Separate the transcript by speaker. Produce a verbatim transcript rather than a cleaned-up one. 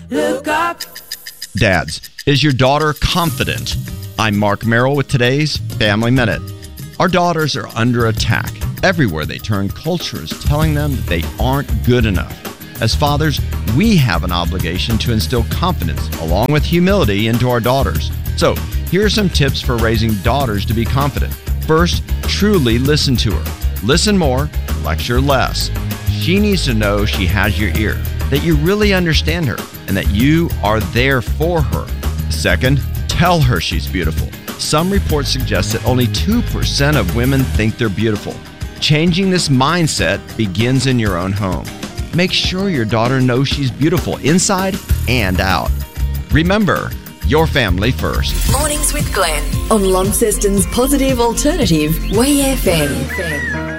Speaker 1: Look up.
Speaker 2: Dads, is your daughter confident? I'm Mark Merrill with today's Family Minute. Our daughters are under attack. Everywhere they turn, culture is telling them that they aren't good enough. As fathers, we have an obligation to instill confidence along with humility into our daughters. So, here are some tips for raising daughters to be confident. First, truly listen to her. Listen more, lecture less. She needs to know she has your ear, that you really understand her, and that you are there for her. Second, tell her she's beautiful. Some reports suggest that only two percent of women think they're beautiful. Changing this mindset begins in your own home. Make sure your daughter knows she's beautiful inside and out. Remember, your family first.
Speaker 1: Mornings with Glenn on Launceston's Positive Alternative, Way F M.